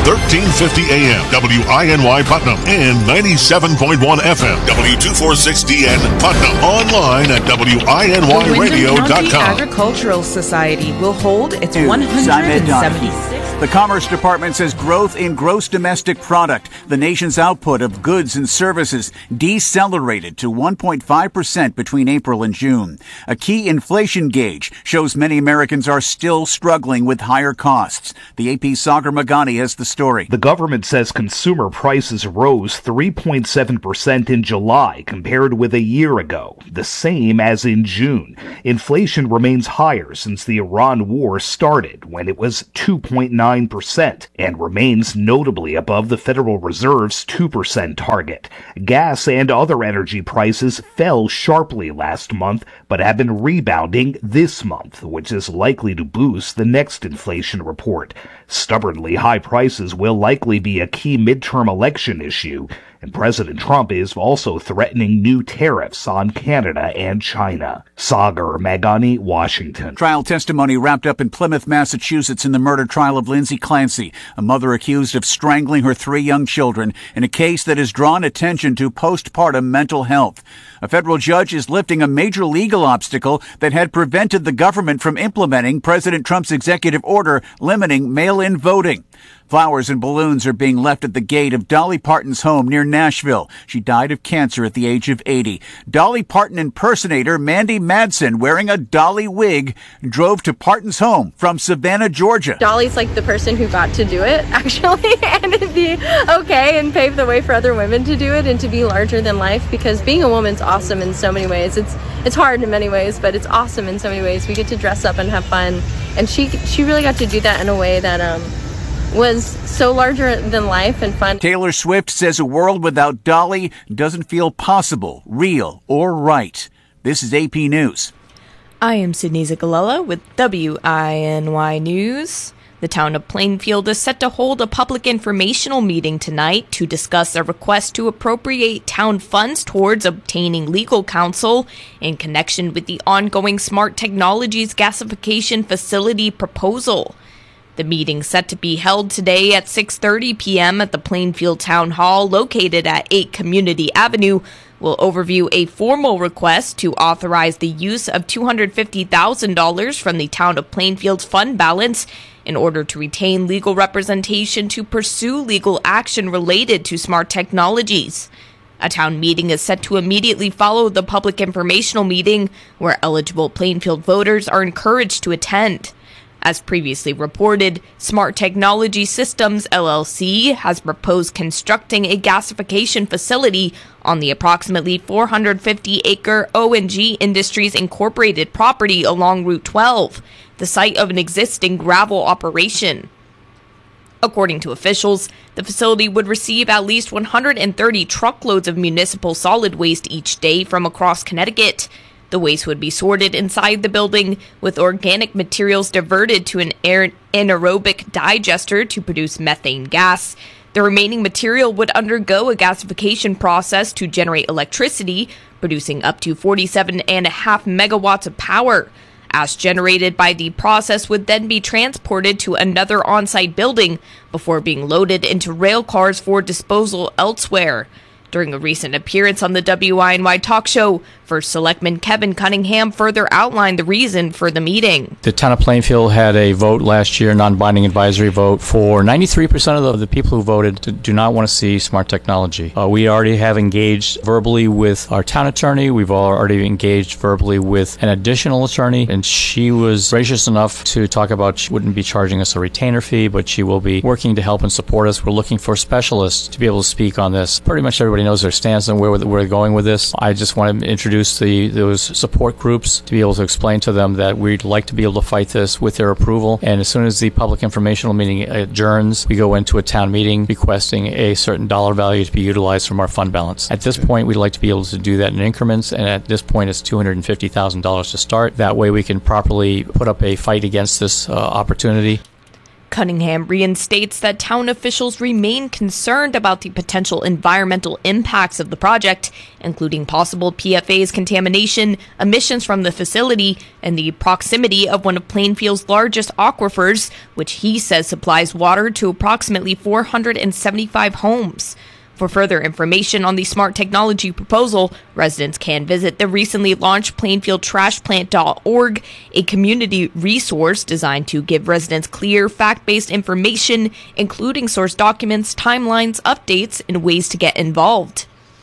1350 AM, WINY Putnam, and 97.1 FM, W246DN Putnam. Online at WINYradio.com. The Agricultural Society will hold its 176th. The Commerce Department says growth in gross domestic product, the nation's output of goods and services, decelerated to 1.5% between April and June. A key inflation gauge shows many Americans are still struggling with higher costs. The AP's Sagar Magani has the story. The government says consumer prices rose 3.7% in July compared with a year ago, the same as in June. Inflation remains higher since the Iran war started, when it was 2.9%, and remains notably above the Federal Reserve's 2% target. Gas and other energy prices fell sharply last month, but have been rebounding this month, which is likely to boost the next inflation report. Stubbornly high prices will likely be a key midterm election issue, and President Trump is also threatening new tariffs on Canada and China. Sagar Magani, Washington. Trial testimony wrapped up in Plymouth, Massachusetts in the murder trial of Lindsay Clancy, a mother accused of strangling her 3 young children in a case that has drawn attention to postpartum mental health. A federal judge is lifting a major legal obstacle that had prevented the government from implementing President Trump's executive order limiting mail-in voting. Flowers and balloons are being left at the gate of Dolly Parton's home near Nashville. She died of cancer at the age of 80. Dolly Parton impersonator Mandy Madsen, wearing a Dolly wig, drove to Parton's home from Savannah, Georgia. Dolly's like the person who got to do it, actually, and it'd be okay and pave the way for other women to do it and to be larger than life, because being a woman's awesome in so many ways. It's hard in many ways, but it's awesome in so many ways. We get to dress up and have fun, and she really got to do that in a way that was so larger than life and fun. Taylor Swift says a world without Dolly doesn't feel possible, real, or right. This is AP News. I am Sydney Zigalella with WINY News. The town of Plainfield is set to hold a public informational meeting tonight to discuss a request to appropriate town funds towards obtaining legal counsel in connection with the ongoing Smart Technologies gasification facility proposal. The meeting set to be held today at 6:30 p.m. at the Plainfield Town Hall located at 8 Community Avenue will overview a formal request to authorize the use of $250,000 from the Town of Plainfield's fund balance in order to retain legal representation to pursue legal action related to Smart Technologies. A town meeting is set to immediately follow the public informational meeting, where eligible Plainfield voters are encouraged to attend. As previously reported, Smart Technology Systems, LLC, has proposed constructing a gasification facility on the approximately 450-acre O&G Industries Incorporated property along Route 12, the site of an existing gravel operation. According to officials, the facility would receive at least 130 truckloads of municipal solid waste each day from across Connecticut. The waste would be sorted inside the building, with organic materials diverted to an anaerobic digester to produce methane gas. The remaining material would undergo a gasification process to generate electricity, producing up to 47.5 megawatts of power. Ash generated by the process would then be transported to another on-site building before being loaded into rail cars for disposal elsewhere. During a recent appearance on the WINY talk show, First Selectman Kevin Cunningham further outlined the reason for the meeting. The town of Plainfield had a vote last year, non-binding advisory vote, for 93% of the people who voted do not want to see Smart Technology. We already have engaged verbally with our town attorney. We've already engaged verbally with an additional attorney, and she was gracious enough to talk about she wouldn't be charging us a retainer fee, but she will be working to help and support us. We're looking for specialists to be able to speak on this. Pretty much everybody knows their stance and where we're going with this. I just want to introduce those support groups to be able to explain to them that we'd like to be able to fight this with their approval. And as soon as the public informational meeting adjourns, we go into a town meeting requesting a certain dollar value to be utilized from our fund balance. At this point, we'd like to be able to do that in increments, and at this point, it's $250,000 to start. That way, we can properly put up a fight against this opportunity. Cunningham reinstates that town officials remain concerned about the potential environmental impacts of the project, including possible PFAS contamination, emissions from the facility, and the proximity of one of Plainfield's largest aquifers, which he says supplies water to approximately 475 homes. For further information on the smart technology proposal, residents can visit the recently launched PlainfieldTrashPlant.org, a community resource designed to give residents clear, fact-based information, including source documents, timelines, updates, and ways to get involved.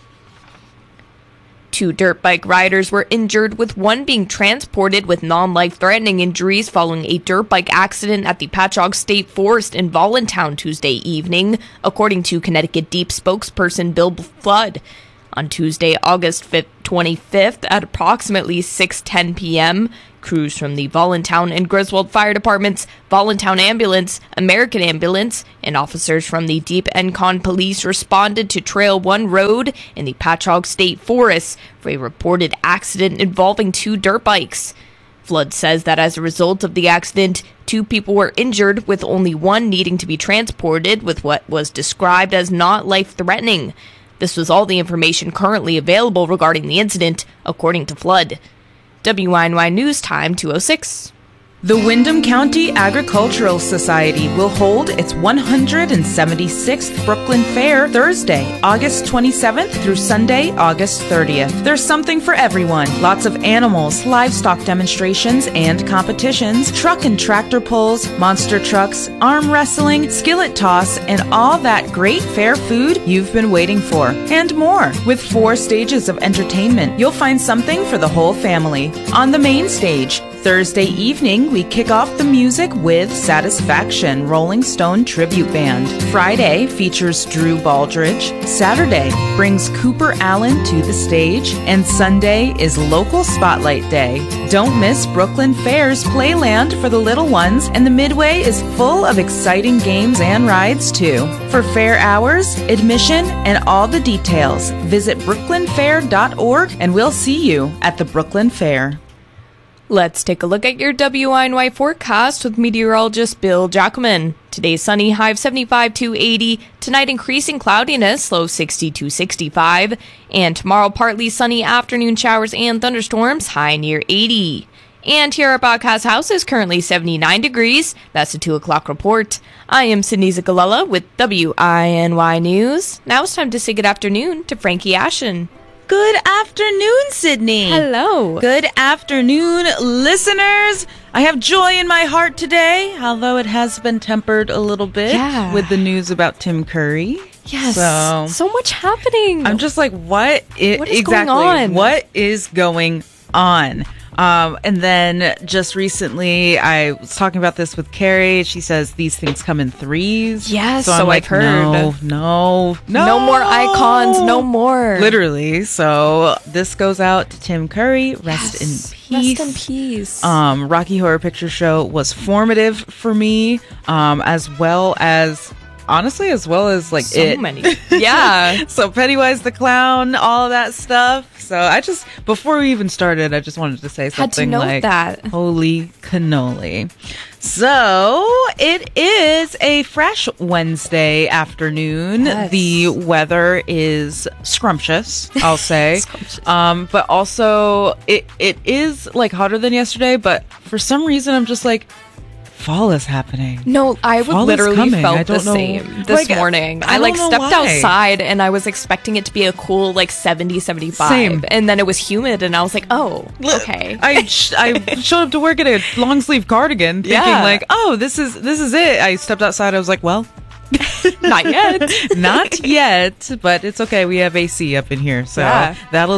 2 dirt bike riders were injured, with one being transported with non-life-threatening injuries following a dirt bike accident at the Patchogue State Forest in Voluntown Tuesday evening, according to Connecticut Deep spokesperson Bill Flood. On Tuesday, August 25th, at approximately 6:10 p.m., crews from the Voluntown and Griswold Fire Departments, Voluntown Ambulance, American Ambulance, and officers from the Deep Encon Police responded to Trail 1 Road in the Patchogue State Forest for a reported accident involving 2 dirt bikes. Flood says that as a result of the accident, 2 people were injured, with only one needing to be transported with what was described as not life-threatening. This was all the information currently available regarding the incident, according to Flood. WINY News Time 2:06. The Windham County Agricultural Society will hold its 176th Brooklyn Fair Thursday, August 27th through Sunday, August 30th. There's something for everyone. Lots of animals, livestock demonstrations and competitions, truck and tractor pulls, monster trucks, arm wrestling, skillet toss, and all that great fair food you've been waiting for, and more. With 4 stages of entertainment, you'll find something for the whole family. On the main stage, Thursday evening, we kick off the music with Satisfaction Rolling Stone Tribute Band. Friday features Drew Baldridge. Saturday brings Cooper Allen to the stage. And Sunday is Local Spotlight Day. Don't miss Brooklyn Fair's Playland for the little ones, and the Midway is full of exciting games and rides too. For fair hours, admission, and all the details, visit brooklynfair.org, and we'll see you at the Brooklyn Fair. Let's take a look at your WINY forecast with meteorologist Bill Jackelman. Today sunny, high of 75 to 80. Tonight increasing cloudiness, low 60 to 65. And tomorrow partly sunny, afternoon showers and thunderstorms, high near 80. And here at Broadcast House is currently 79 degrees. That's the 2 o'clock report. I am Sydney Zagalella with WINY News. Now it's time to say good afternoon to Frankie Ashen. Good afternoon, Sydney. Hello. Good afternoon, listeners. I have joy in my heart today, although it has been tempered a little bit with the news about Tim Curry. Yes. So much happening. I'm just like, what is going on? What is going on? And then just recently, I was talking about this with Carrie. She says these things come in 3s. Yes, so I've heard. No more icons, no more. Literally. So this goes out to Tim Curry. Rest in peace. Rest in peace. Rocky Horror Picture Show was formative for me, as well as like so many. Yeah. So Pennywise the Clown, all of that stuff. So I just, before we even started, I just wanted to say something like that. Holy cannoli. So it is a fresh Wednesday afternoon. Yes. The weather is scrumptious, I'll say. But also it is like hotter than yesterday, but for some reason I'm just like, fall is happening. No, I literally felt the same this morning. I stepped outside and I was expecting it to be a cool 70, 75. Same. And then it was humid and I was like, oh, okay. I showed up to work in a long sleeve cardigan thinking oh, this is it. I stepped outside. I was like, well, not yet. Not yet, but it's okay. We have AC up in here. So that'll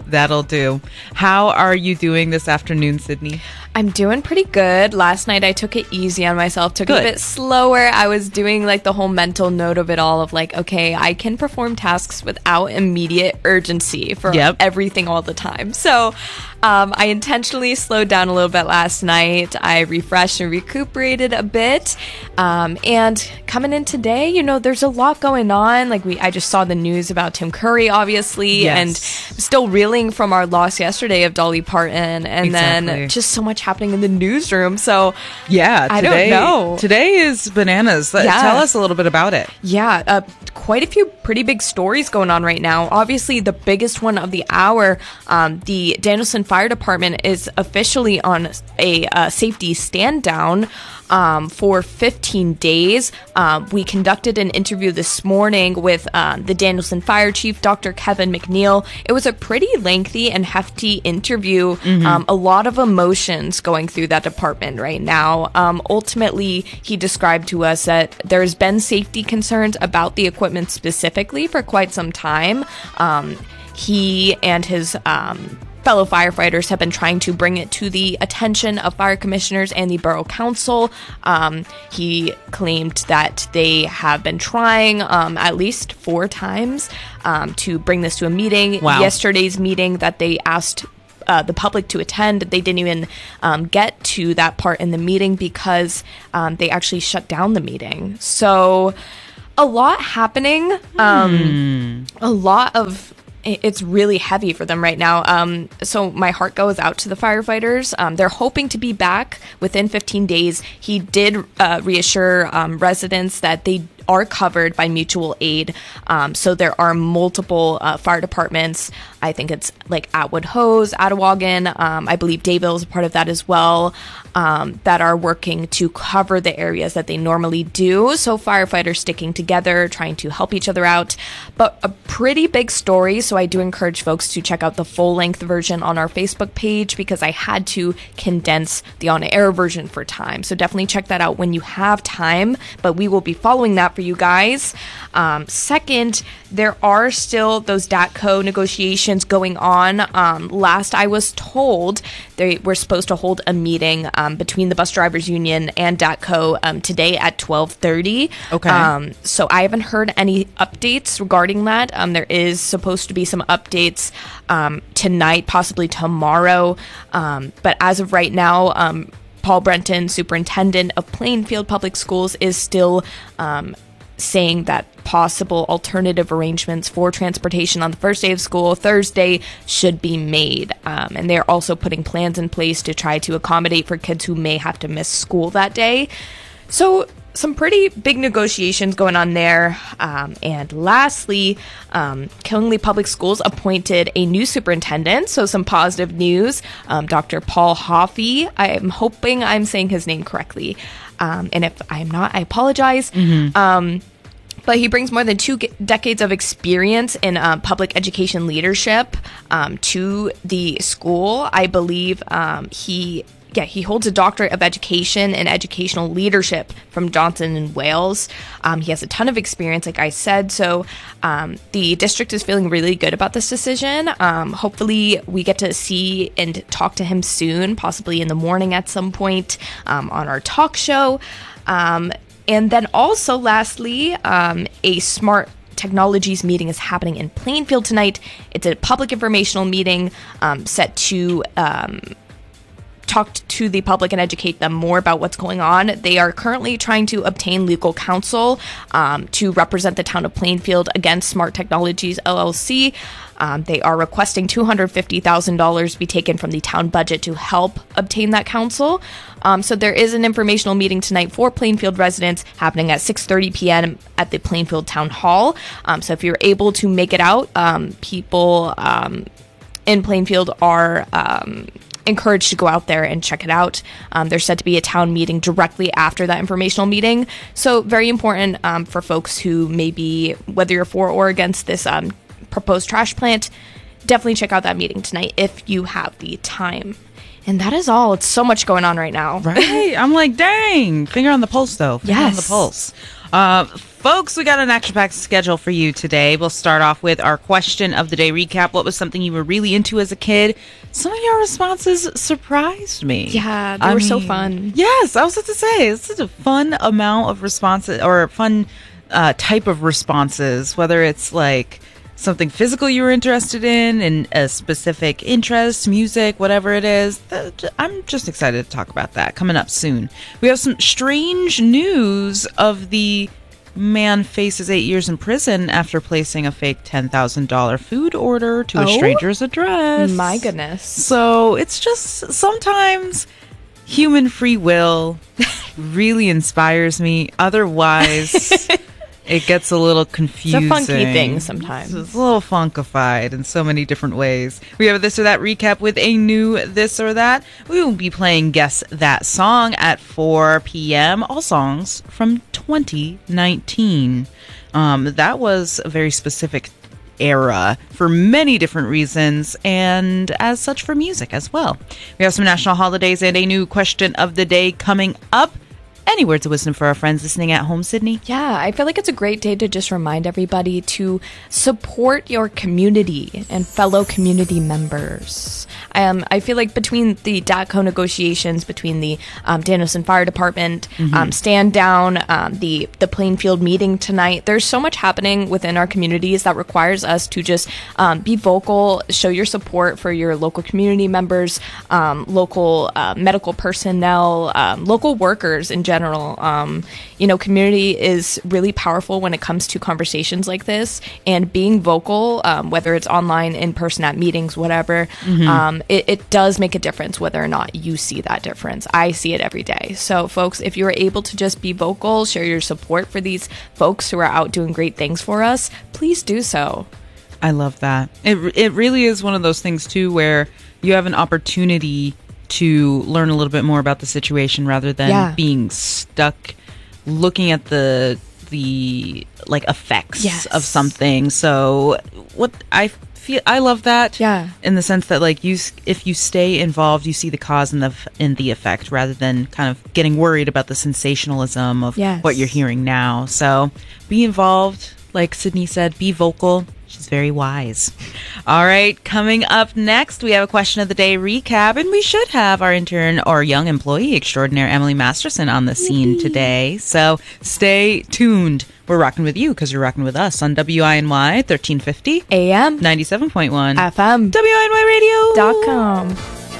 do. How are you doing this afternoon, Sydney? I'm doing pretty good. Last night I took it easy on myself, took it a bit slower. I was doing the whole mental note of it all of okay, I can perform tasks without immediate urgency for everything all the time. So I intentionally slowed down a little bit last night. I refreshed and recuperated a bit and coming in today, you know, there's a lot going on. Like I just saw the news about Tim Curry, obviously, and still reeling from our loss yesterday of Dolly Parton, and then just so much happening in the newsroom. So I don't know. Today is bananas. Tell us a little bit about it. Yeah, quite a few pretty big stories going on right now. Obviously, the biggest one of the hour, the Danielson Fire Department is officially on a safety stand down for 15 days. We conducted an interview this morning with the Danielson Fire Chief, Dr. Kevin McNeil. It was a pretty lengthy and hefty interview. A lot of emotions going through that department right now. Ultimately, he described to us that there's been safety concerns about the equipment specifically for quite some time. He and his fellow firefighters have been trying to bring it to the attention of fire commissioners and the borough council. He claimed that they have been trying at least 4 times to bring this to a meeting. Wow. Yesterday's meeting that they asked the public to attend, they didn't even get to that part in the meeting because they actually shut down the meeting. So a lot happening. A lot of it's really heavy for them right now. So my heart goes out to the firefighters. They're hoping to be back within 15 days. He did reassure residents that they are covered by mutual aid. So there are multiple fire departments. I think it's like Atwood Hose, Attawagan. I believe Dayville is a part of that as well, that are working to cover the areas that they normally do. So firefighters sticking together, trying to help each other out. But a pretty big story. So I do encourage folks to check out the full-length version on our Facebook page because I had to condense the on-air version for time. So definitely check that out when you have time. But we will be following that for you guys. Second, there are still those DATCO negotiations going on. Last I was told, they were supposed to hold a meeting between the Bus Drivers Union and DATCO today at 12:30. Okay. So I haven't heard any updates regarding that. There is supposed to be some updates tonight, possibly tomorrow. But as of right now, Paul Brenton, superintendent of Plainfield Public Schools, is still saying that possible alternative arrangements for transportation on the first day of school, Thursday, should be made. And they're also putting plans in place to try to accommodate for kids who may have to miss school that day. So some pretty big negotiations going on there. And lastly, Killingly Public Schools appointed a new superintendent. So some positive news. Dr. Paul Hoffey. I'm hoping I'm saying his name correctly. And if I'm not, I apologize. But he brings more than 2 decades of experience in public education leadership to the school. I believe he holds a doctorate of education and educational leadership from Johnson & Wales. He has a ton of experience, like I said. So the district is feeling really good about this decision. Hopefully we get to see and talk to him soon, possibly in the morning at some point on our talk show. And then also, lastly, a Smart Technologies meeting is happening in Plainfield tonight. It's a public informational meeting set to talk to the public and educate them more about what's going on. They are currently trying to obtain legal counsel to represent the town of Plainfield against Smart Technologies LLC. They are requesting $250,000 be taken from the town budget to help obtain that counsel. So there is an informational meeting tonight for Plainfield residents happening at 6:30 p.m. at the Plainfield Town Hall. So if you're able to make it out, people in Plainfield are encouraged to go out there and check it out. There's said to be a town meeting directly after that informational meeting. So very important for folks who may be, whether you're for or against this proposed trash plant, definitely check out that meeting tonight if you have the time. And that is all. It's so much going on right now. Right? I'm like, dang. Finger on the pulse, though. Finger on the pulse. Folks, we got an action-packed schedule for you today. We'll start off with our question of the day recap. What was something you were really into as a kid? Some of your responses surprised me. Yeah, they were so fun. Yes, I was about to say, it's such a fun amount of responses, or fun type of responses, whether it's like something physical you were interested in and a specific interest, music, whatever it is. I'm just excited to talk about that coming up soon. We have some strange news of the Man faces 8 years in prison after placing a fake $10,000 food order to a stranger's address. My goodness. So it's just sometimes human free will really inspires me. Otherwise, it gets a little confusing. It's a funky thing sometimes. It's a little funkified in so many different ways. We have a This or That recap with a new This or That. We will be playing Guess That Song at 4 p.m. All songs from 2019. That was a very specific era for many different reasons, and as such for music as well. We have some national holidays and a new question of the day coming up. Any words of wisdom for our friends listening at home, Sydney? Yeah, I feel like it's a great day to just remind everybody to support your community and fellow community members. I feel like between the DATCO negotiations, between the Danielson Fire Department, Stand Down, the Plainfield meeting tonight, there's so much happening within our communities that requires us to just be vocal, show your support for your local community members, local medical personnel, local workers in general. Community is really powerful when it comes to conversations like this, and being vocal, whether it's online, in person, at meetings, whatever, it does make a difference whether or not you see that difference. I see it every day. So folks, if you're able to just be vocal, share your support for these folks who are out doing great things for us, please do so. I love that. It really is one of those things too where you have an opportunity to learn a little bit more about the situation rather than being stuck looking at the like effects of something. So what I love that. Yeah. In the sense that like if you stay involved, you see the cause and the effect rather than kind of getting worried about the sensationalism of what you're hearing now. So be involved. Like Sydney said, be vocal. She's very wise. All right, coming up next, we have a question of the day recap, and we should have our intern or young employee extraordinaire, Emily Masterson, on the scene today. So stay tuned. We're rocking with you because you're rocking with us on WINY 1350 AM 97.1 FM WINYradio.com.